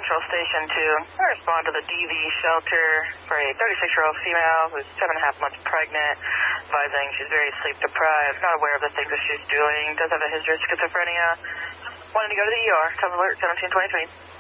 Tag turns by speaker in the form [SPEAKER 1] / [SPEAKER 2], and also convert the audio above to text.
[SPEAKER 1] Central Station to respond to the DV shelter for a 36-year-old female who's 7.5 months pregnant, advising she's very sleep deprived, not aware of the things that she's doing, does have a history of schizophrenia. Wanted to go to the ER. Time alert 1723.